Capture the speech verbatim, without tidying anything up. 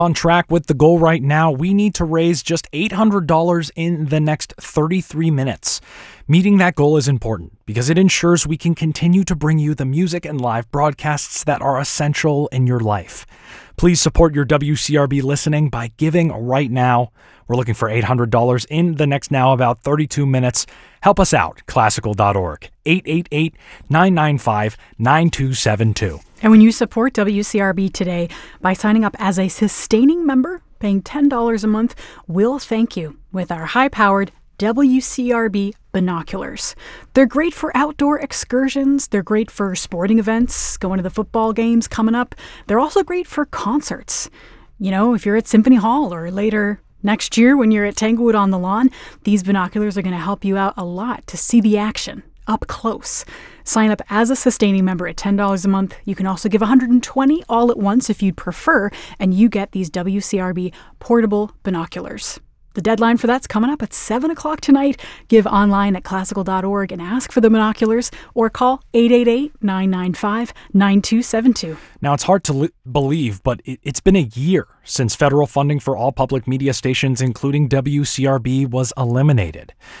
On track with the goal right now. We need to raise just eight hundred dollars in the next thirty-three minutes. Meeting that goal is important because it ensures we can continue to bring you the music and live broadcasts that are essential in your life. Please support your W C R B listening by giving right now. We're looking for eight hundred dollars in the next now about thirty-two minutes. Help us out, classical dot org, eight eight eight, nine nine five, nine two seven two. And when you support W C R B today by signing up as a sustaining member, paying ten dollars a month, we'll thank you with our high-powered W C R B binoculars. They're great for outdoor excursions. They're great for sporting events, going to the football games coming up. They're also great for concerts. You know, if you're at Symphony Hall or later next year when you're at Tanglewood on the Lawn, these binoculars are going to help you out a lot to see the action up close. Sign up as a sustaining member at ten dollars a month. You can also give one hundred twenty dollars all at once if you'd prefer, and you get these W C R B portable binoculars. The deadline for that's coming up at seven o'clock tonight. Give online at classical dot org and ask for the binoculars or call eight eight eight, nine nine five, nine two seven two. Now, it's hard to li- believe, but it, it's been a year since federal funding for all public media stations, including W C R B, was eliminated.